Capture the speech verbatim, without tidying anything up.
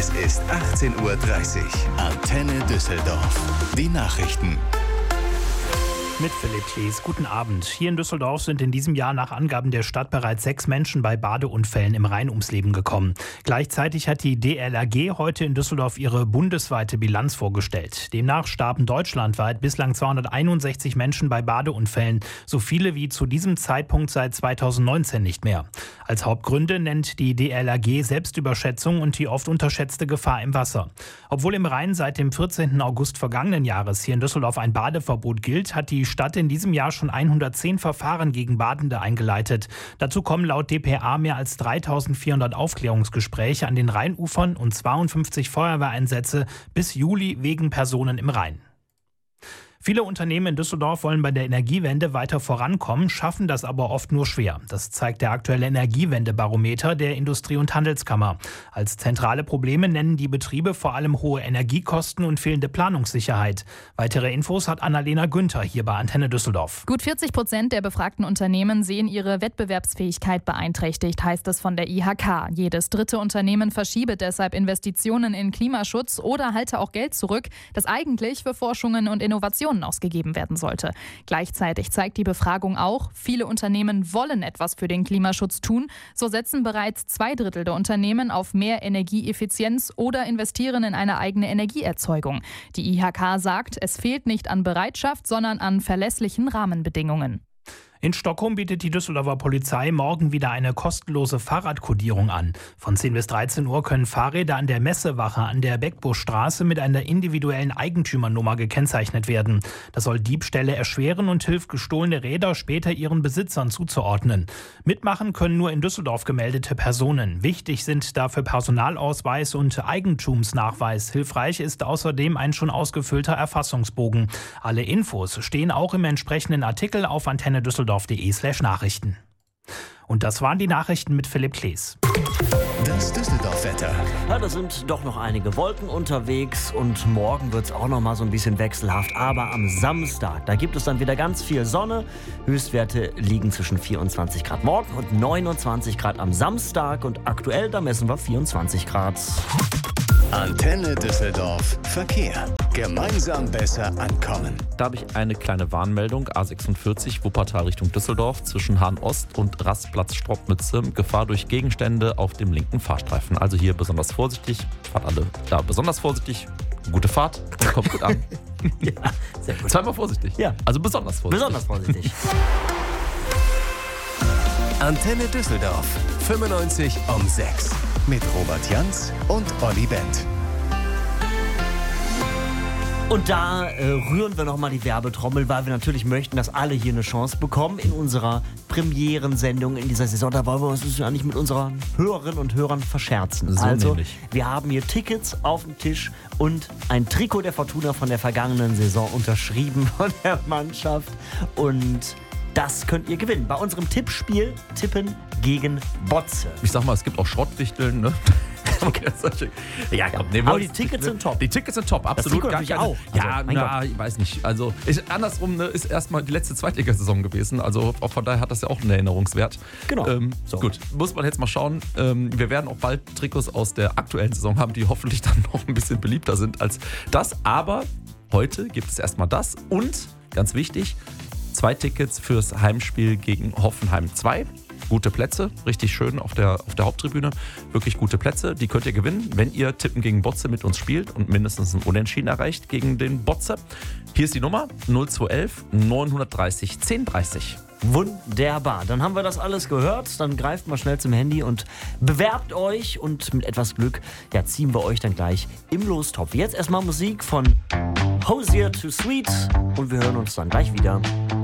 Es ist achtzehn Uhr dreißig. Antenne Düsseldorf. Die Nachrichten. Mit Philipp Klees. Guten Abend. Hier in Düsseldorf sind in diesem Jahr nach Angaben der Stadt bereits sechs Menschen bei Badeunfällen im Rhein ums Leben gekommen. Gleichzeitig hat die D L R G heute in Düsseldorf ihre bundesweite Bilanz vorgestellt. Demnach starben deutschlandweit bislang zweihunderteinundsechzig Menschen bei Badeunfällen, so viele wie zu diesem Zeitpunkt seit zweitausendneunzehn nicht mehr. Als Hauptgründe nennt die D L R G Selbstüberschätzung und die oft unterschätzte Gefahr im Wasser. Obwohl im Rhein seit dem vierzehnten August vergangenen Jahres hier in Düsseldorf ein Badeverbot gilt, hat die Stadt in diesem Jahr schon hundertzehn Verfahren gegen Badende eingeleitet. Dazu kommen laut D P A mehr als dreitausendvierhundert Aufklärungsgespräche an den Rheinufern und zweiundfünfzig Feuerwehreinsätze bis Juli wegen Personen im Rhein. Viele Unternehmen in Düsseldorf wollen bei der Energiewende weiter vorankommen, schaffen das aber oft nur schwer. Das zeigt der aktuelle Energiewendebarometer der Industrie- und Handelskammer. Als zentrale Probleme nennen die Betriebe vor allem hohe Energiekosten und fehlende Planungssicherheit. Weitere Infos hat Annalena Günther hier bei Antenne Düsseldorf. Gut vierzig Prozent der befragten Unternehmen sehen ihre Wettbewerbsfähigkeit beeinträchtigt, heißt es von der I H K. Jedes dritte Unternehmen verschiebe deshalb Investitionen in Klimaschutz oder halte auch Geld zurück, das eigentlich für Forschungen und Innovationen ausgegeben werden sollte. Gleichzeitig zeigt die Befragung auch, viele Unternehmen wollen etwas für den Klimaschutz tun. So setzen bereits zwei Drittel der Unternehmen auf mehr Energieeffizienz oder investieren in eine eigene Energieerzeugung. Die I H K sagt, es fehlt nicht an Bereitschaft, sondern an verlässlichen Rahmenbedingungen. In Stockholm bietet die Düsseldorfer Polizei morgen wieder eine kostenlose Fahrradkodierung an. Von zehn bis dreizehn Uhr können Fahrräder an der Messewache an der Beckbuschstraße mit einer individuellen Eigentümernummer gekennzeichnet werden. Das soll Diebstähle erschweren und hilft, gestohlene Räder später ihren Besitzern zuzuordnen. Mitmachen können nur in Düsseldorf gemeldete Personen. Wichtig sind dafür Personalausweis und Eigentumsnachweis. Hilfreich ist außerdem ein schon ausgefüllter Erfassungsbogen. Alle Infos stehen auch im entsprechenden Artikel auf Antenne Düsseldorf. .de slash Nachrichten. Und das waren die Nachrichten mit Philipp Klees. Das Düsseldorf-Wetter. Ja, da sind doch noch einige Wolken unterwegs und morgen wird es auch noch mal so ein bisschen wechselhaft. Aber am Samstag, da gibt es dann wieder ganz viel Sonne. Höchstwerte liegen zwischen vierundzwanzig Grad morgen und neunundzwanzig Grad am Samstag. Und aktuell, da messen wir vierundzwanzig Grad. Antenne Düsseldorf Verkehr. Gemeinsam besser ankommen. Da habe ich eine kleine Warnmeldung. A sechsundvierzig Wuppertal Richtung Düsseldorf zwischen Hahn Ost und Rastplatz Stroppmütze. Gefahr durch Gegenstände auf dem linken Fahrstreifen. Also hier besonders vorsichtig. Fahrt alle da besonders vorsichtig. Gute Fahrt. Kommt gut an. Ja, sehr gut. Zweimal vorsichtig. Ja. Also besonders vorsichtig. Besonders vorsichtig. Antenne Düsseldorf fünfundneunzig um sechs. Mit Robert Janz und Olli Bent. Und da äh, rühren wir nochmal die Werbetrommel, weil wir natürlich möchten, dass alle hier eine Chance bekommen in unserer Premierensendung in dieser Saison. Da wollen wir uns ja nicht mit unseren Hörerinnen und Hörern verscherzen. So also, nämlich. Wir haben hier Tickets auf dem Tisch und ein Trikot der Fortuna von der vergangenen Saison unterschrieben von der Mannschaft. Und das könnt ihr gewinnen. Bei unserem Tippspiel Tippen gegen Botze. Ich sag mal, es gibt auch Schrottwichteln, ne? Okay, ja, komm, nee, aber die Tickets sind top. Die Tickets sind top, absolut. Das Trikot Gar natürlich keine, auch. Ja, Also, mein na, ich weiß nicht. Also ist, andersrum ne, ist erstmal die letzte Zweitligasaison gewesen. Also auch von daher hat das ja auch einen Erinnerungswert. Genau. Ähm, So. Gut, muss man jetzt mal schauen. Ähm, wir werden auch bald Trikots aus der aktuellen Saison haben, die hoffentlich dann noch ein bisschen beliebter sind als das. Aber heute gibt es erstmal das und, ganz wichtig, zwei Tickets fürs Heimspiel gegen Hoffenheim zwei. Gute Plätze, richtig schön auf der, auf der Haupttribüne. Wirklich gute Plätze, die könnt ihr gewinnen, wenn ihr Tippen gegen Botze mit uns spielt und mindestens ein Unentschieden erreicht gegen den Botze. Hier ist die Nummer null zwei elf neunhundertdreißig zehn dreißig. Wunderbar. Dann haben wir das alles gehört. Dann greift mal schnell zum Handy und bewerbt euch. Und mit etwas Glück ja, ziehen wir euch dann gleich im Lostopf. Jetzt erstmal Musik von Hosier to Sweet. Und wir hören uns dann gleich wieder.